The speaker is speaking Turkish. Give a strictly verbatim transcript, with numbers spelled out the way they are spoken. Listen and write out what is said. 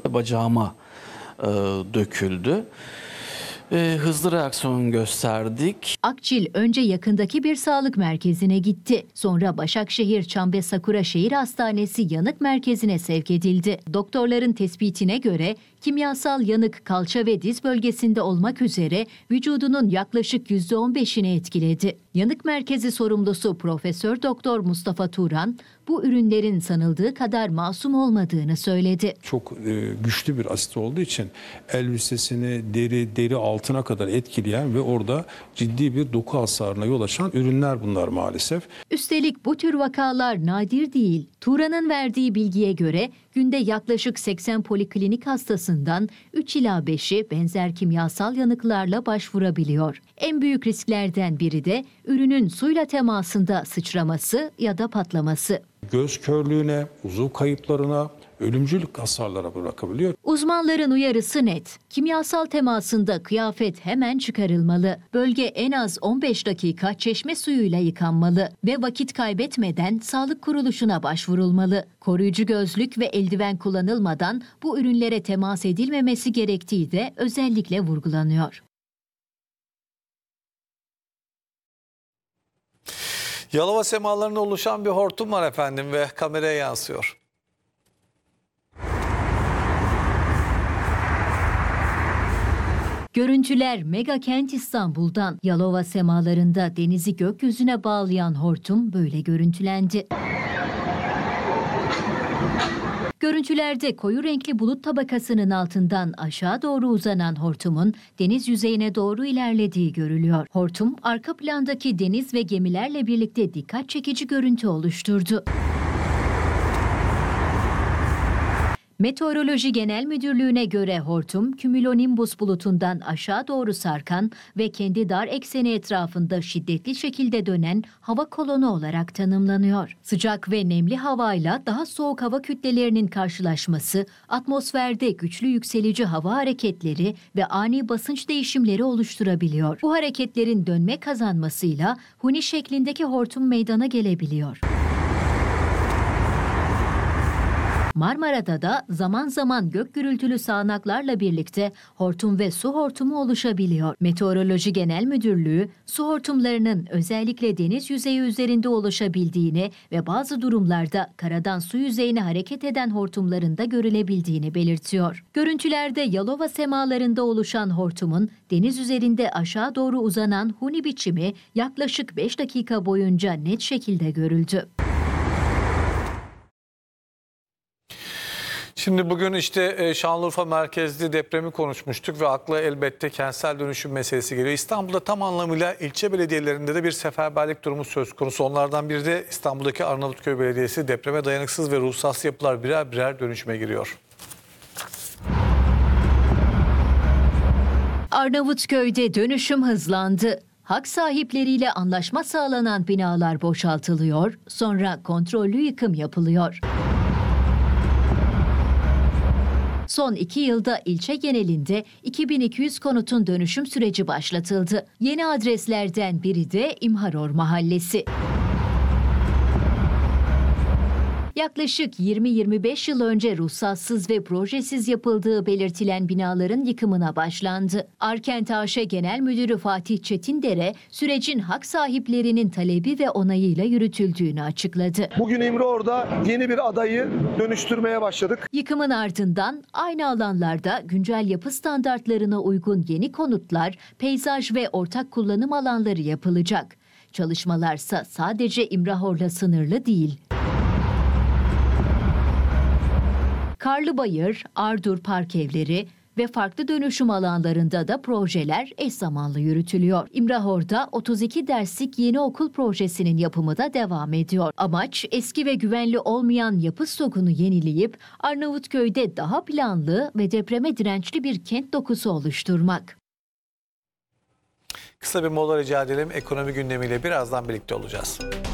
bacağıma e, döküldü. E, hızlı reaksiyon gösterdik. Akçil önce yakındaki bir sağlık merkezine gitti. Sonra Başakşehir Çambe Sakura Şehir Hastanesi Yanık Merkezi'ne sevk edildi. Doktorların tespitine göre kimyasal yanık kalça ve diz bölgesinde olmak üzere vücudunun yaklaşık yüzde on beşini etkiledi. Yanık Merkezi sorumlusu Profesör Doktor Mustafa Turan, bu ürünlerin sanıldığı kadar masum olmadığını söyledi. Çok e, güçlü bir asit olduğu için elbisesini deri, deri altına kadar etkileyen ve orada ciddi bir doku hasarına yol açan ürünler bunlar maalesef. Üstelik bu tür vakalar nadir değil. Turan'ın verdiği bilgiye göre günde yaklaşık seksen poliklinik hastasından üç ila beşi benzer kimyasal yanıklarla başvurabiliyor. En büyük risklerden biri de ürünün suyla temasında sıçraması ya da patlaması. Göz körlüğüne, uzuv kayıplarına, ölümcül hasarlara bırakabiliyor. Uzmanların uyarısı net. Kimyasal temasında kıyafet hemen çıkarılmalı. Bölge en az on beş dakika çeşme suyuyla yıkanmalı ve vakit kaybetmeden sağlık kuruluşuna başvurulmalı. Koruyucu gözlük ve eldiven kullanılmadan bu ürünlere temas edilmemesi gerektiği de özellikle vurgulanıyor. Yalova semalarında oluşan bir hortum var efendim ve kameraya yansıyor. Görüntüler mega kent İstanbul'dan. Yalova semalarında denizi gökyüzüne bağlayan hortum böyle görüntülendi. Görüntülerde koyu renkli bulut tabakasının altından aşağı doğru uzanan hortumun deniz yüzeyine doğru ilerlediği görülüyor. Hortum arka plandaki deniz ve gemilerle birlikte dikkat çekici görüntü oluşturdu. Meteoroloji Genel Müdürlüğü'ne göre hortum, kümülonimbus bulutundan aşağı doğru sarkan ve kendi dar ekseni etrafında şiddetli şekilde dönen hava kolonu olarak tanımlanıyor. Sıcak ve nemli havayla daha soğuk hava kütlelerinin karşılaşması, atmosferde güçlü yükselici hava hareketleri ve ani basınç değişimleri oluşturabiliyor. Bu hareketlerin dönme kazanmasıyla huni şeklindeki hortum meydana gelebiliyor. Marmara'da da zaman zaman gök gürültülü sağanaklarla birlikte hortum ve su hortumu oluşabiliyor. Meteoroloji Genel Müdürlüğü, su hortumlarının özellikle deniz yüzeyi üzerinde oluşabildiğini ve bazı durumlarda karadan su yüzeyine hareket eden hortumların da görülebildiğini belirtiyor. Görüntülerde Yalova semalarında oluşan hortumun deniz üzerinde aşağı doğru uzanan huni biçimi yaklaşık beş dakika boyunca net şekilde görüldü. Şimdi bugün işte Şanlıurfa merkezli depremi konuşmuştuk ve akla elbette kentsel dönüşüm meselesi geliyor. İstanbul'da tam anlamıyla ilçe belediyelerinde de bir seferberlik durumu söz konusu. Onlardan biri de İstanbul'daki Arnavutköy Belediyesi. Depreme dayanıksız ve ruhsatsız yapılar birer birer dönüşüme giriyor. Arnavutköy'de dönüşüm hızlandı. Hak sahipleriyle anlaşma sağlanan binalar boşaltılıyor, sonra kontrollü yıkım yapılıyor. Son iki yılda ilçe genelinde iki bin iki yüz konutun dönüşüm süreci başlatıldı. Yeni adreslerden biri de İmharor Mahallesi. Yaklaşık yirmi yirmi beş yıl önce ruhsatsız ve projesiz yapıldığı belirtilen binaların yıkımına başlandı. Arkent A Ş Genel Müdürü Fatih Çetindere, sürecin hak sahiplerinin talebi ve onayıyla yürütüldüğünü açıkladı. Bugün İmreor'da yeni bir adayı dönüştürmeye başladık. Yıkımın ardından aynı alanlarda güncel yapı standartlarına uygun yeni konutlar, peyzaj ve ortak kullanım alanları yapılacak. Çalışmalarsa sadece İmrahor'la sınırlı değil. Karlıbayır, Ardur Park Evleri ve farklı dönüşüm alanlarında da projeler eş zamanlı yürütülüyor. İmrahor'da otuz iki derslik yeni okul projesinin yapımı da devam ediyor. Amaç eski ve güvenli olmayan yapı stokunu yenileyip Arnavutköy'de daha planlı ve depreme dirençli bir kent dokusu oluşturmak. Kısa bir mola rica edelim. Ekonomi gündemiyle birazdan birlikte olacağız.